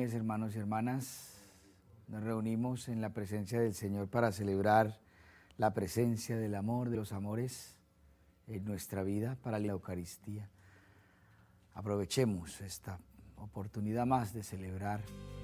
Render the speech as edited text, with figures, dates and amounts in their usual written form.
lunes, hermanos y hermanas, nos reunimos en la presencia del Señor para celebrar la presencia del amor, de los amores en nuestra vida para la Eucaristía. Aprovechemos esta oportunidad más de celebrar